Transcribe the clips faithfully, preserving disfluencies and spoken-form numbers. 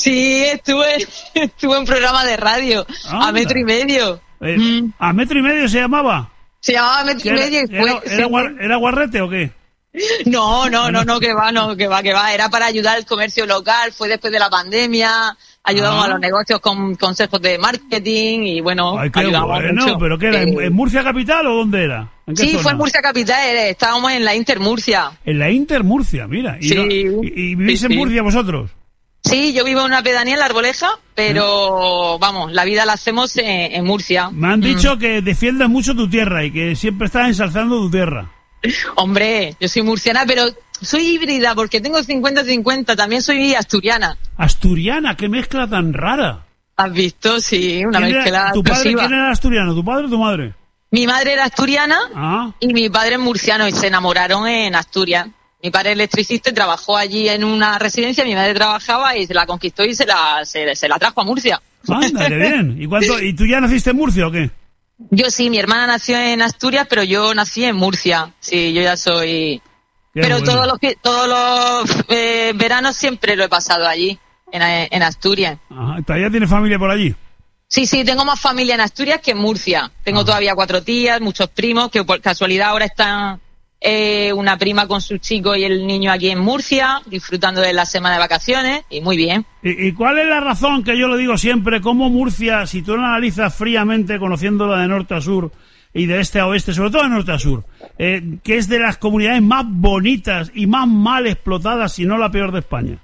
Sí, estuve, estuve en un programa de radio, Anda. a metro y medio. Eh, Mm. ¿A metro y medio se llamaba? Se llamaba metro y ¿Era, medio y era, fue... era, guar- ¿Era guarrete o qué? No, no, no, no, que va, no, que va, que va. Era para ayudar al comercio local, fue después de la pandemia, ayudamos Ah. a los negocios con consejos de marketing y bueno, Ay, qué ayudamos bueno, mucho. ¿pero qué era? ¿En, Eh, en Murcia Capital o dónde era? ¿En qué sí, zona? fue en Murcia Capital, eh, estábamos en la Inter Murcia. En la Inter Murcia, mira. ¿Y, Sí. no- y, y vivís Sí, en sí. Murcia vosotros? Sí, yo vivo en una pedanía en La Arboleja, pero vamos, la vida la hacemos en, en Murcia. Me han Mm. dicho que defiendes mucho tu tierra y que siempre estás ensalzando tu tierra. Hombre, yo soy murciana, pero soy híbrida porque tengo cincuenta cincuenta, también soy asturiana. Asturiana, qué mezcla tan rara. ¿Has visto? Sí, una ¿Quién era- mezcla ¿Tu padre explosiva. quién era asturiano? ¿Tu padre o tu madre? Mi madre era asturiana Ah, y mi padre es murciano y se enamoraron en Asturias. Mi padre es electricista y trabajó allí en una residencia, mi madre trabajaba y se la conquistó y se la, se, se la trajo a Murcia. anda, qué bien. ¿Y, cuánto, ¿Y tú ya naciste en Murcia o qué? Yo sí, mi hermana nació en Asturias, pero yo nací en Murcia. Sí, yo ya soy... Qué pero bueno. todos los, que- todos los eh, veranos siempre lo he pasado allí, en, en Asturias. Ajá, ¿todavía tienes familia por allí? Sí, sí, tengo más familia en Asturias que en Murcia. Tengo Ah. todavía cuatro tías, muchos primos, que por casualidad ahora están eh, una prima con su chico y el niño aquí en Murcia, disfrutando de la semana de vacaciones, y muy bien. ¿Y, y cuál es la razón que yo lo digo siempre? ¿Cómo Murcia, si tú lo analizas fríamente, conociéndola de norte a sur y de este a oeste, sobre todo de norte a sur, eh, que es de las comunidades más bonitas y más mal explotadas, si no la peor de España?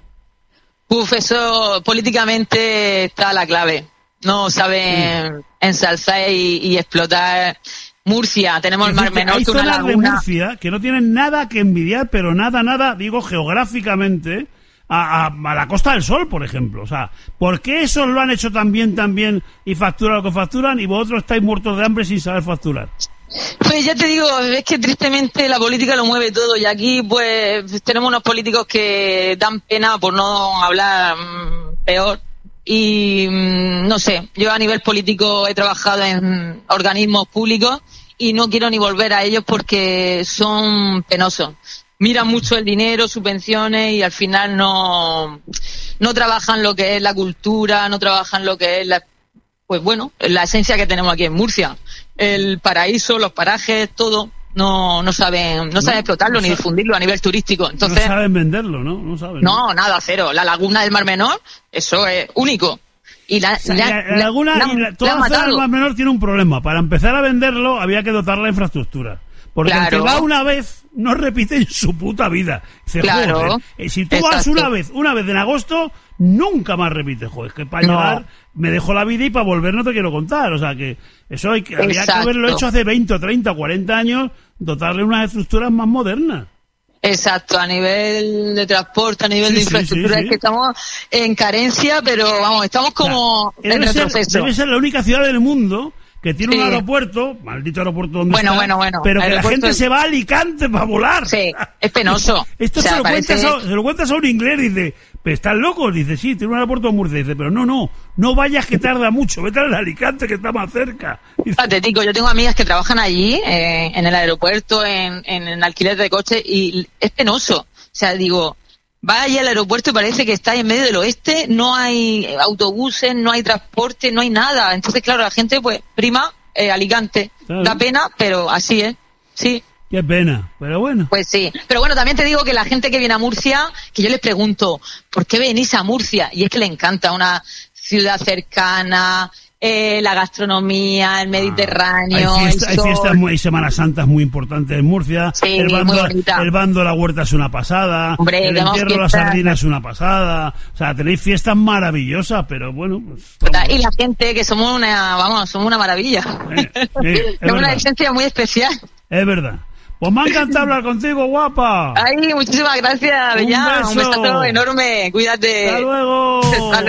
Uf, eso políticamente está la clave. No saben ensalzar y, y explotar Murcia. Tenemos el Es Mar decir, que Menor, hay que una zonas de laguna. Murcia que no tienen nada que envidiar, pero nada, nada, digo geográficamente, a, a, a la Costa del Sol, por ejemplo. O sea, ¿por qué esos lo han hecho tan bien, tan bien y facturan lo que facturan y vosotros estáis muertos de hambre sin saber facturar? Pues ya te digo, es que tristemente la política lo mueve todo y aquí pues tenemos unos políticos que dan pena por no hablar mm, peor y mm, no sé, yo a nivel político he trabajado en organismos públicos y no quiero ni volver a ellos porque son penosos. Miran mucho el dinero, subvenciones y al final no, no trabajan lo que es la cultura, no trabajan lo que es la, pues bueno, la esencia que tenemos aquí en Murcia. El paraíso, los parajes, todo, no, no saben, no saben explotarlo no ni sabe- difundirlo a nivel turístico. Entonces, no saben venderlo, ¿no? No saben. no, nada, cero. La laguna del Mar Menor, eso es único. Y la, O sea, la- la, la la- laguna, la- y la- la toda han la zona del matado. Mar Menor tiene un problema. Para empezar a venderlo había que dotar la infraestructura. Porque el que Claro. va una vez no repite en su puta vida. Dice, Claro. joder, eh, si tú vas Exacto. una vez, una vez en agosto, nunca más repites. Joder, es que para No. llegar me dejo la vida y para volver no te quiero contar. O sea que eso hay que, había que Exacto. haberlo hecho hace veinte, o treinta, o cuarenta años, dotarle unas estructuras más modernas. Exacto, a nivel de transporte, a nivel Sí, de sí, infraestructura, sí, es sí. que estamos en carencia, pero vamos, estamos como O sea, en debe, ser, retroceso. debe ser la única ciudad del mundo que tiene un Sí. aeropuerto, maldito aeropuerto donde Bueno, está, bueno, bueno, pero que la aeropuerto gente es- se va a Alicante para volar. Sí, es penoso. Esto O sea, se, lo parece- cuentas a, se lo cuentas a un inglés y dice, ¿pero estás loco? Dice, sí, tiene un aeropuerto en Murcia. Dice, pero no, no, no vayas que tarda mucho, vete al Alicante que está más cerca. Dice, Patético, yo tengo amigas que trabajan allí, eh, en el aeropuerto, en, en, en alquiler de coche, y es penoso. O sea, digo, va allí al aeropuerto y parece que está en medio del oeste, no hay autobuses, no hay transporte, no hay nada. Entonces, claro, la gente, pues, prima, eh, Alicante. Claro. Da pena, pero así es. Sí, qué pena, pero bueno. pues sí. Pero bueno, también te digo que la gente que viene a Murcia, que yo les pregunto, ¿por qué venís a Murcia? Y es que le encanta una ciudad cercana, eh, la gastronomía, el Mediterráneo, Hay, fiesta- el hay sol. fiestas, muy- hay Semanas Santas muy importantes en Murcia. Sí, el, muy bando, bonita. el bando de la huerta es una pasada. Hombre, el tenemos entierro de la fiestas. sardina es una pasada. O sea, tenéis fiestas maravillosas, pero bueno. Pues, vamos. Y la gente, que somos una, vamos, somos una maravilla. Eh, eh, es es una verdad. esencia muy especial. Es verdad. Pues me ha encantado hablar contigo, guapa. Ay, muchísimas gracias, Un Bella. beso. Un besazo enorme. Cuídate. Hasta luego. Hasta luego.